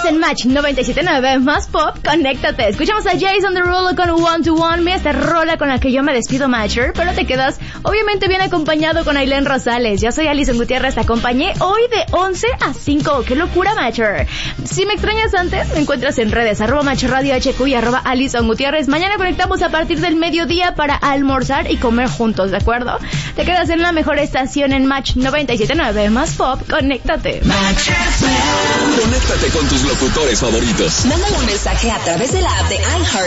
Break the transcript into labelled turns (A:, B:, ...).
A: Estás en Match 97.9 más pop, conéctate. Escuchamos a Jason Derulo con One to One. Mira esta rola con la que yo me despido, Matcher, pero te quedas obviamente bien acompañado con Ailén Rosales. Yo soy Alison Gutiérrez, te acompañé hoy de 11 a 5. ¡Qué locura, Matcher! Si me extrañas antes, me encuentras en redes, @MatchRadioHQ y @Alison Gutiérrez. Mañana conectamos a partir del mediodía para almorzar y comer juntos, ¿de acuerdo? Te quedas en la mejor estación en Match 97.9 más pop, conéctate.
B: Match FM.
C: Conéctate con tus locutores favoritos.
B: Mándale un mensaje a través de la app de iHeart